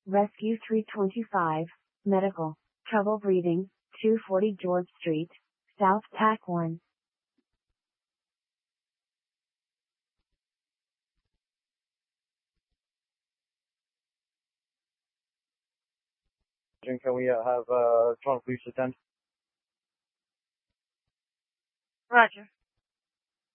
Rescue 325, Medical, Trouble Breathing, 240 George Street, South Pack 1. Can we have Toronto Police attend? Roger.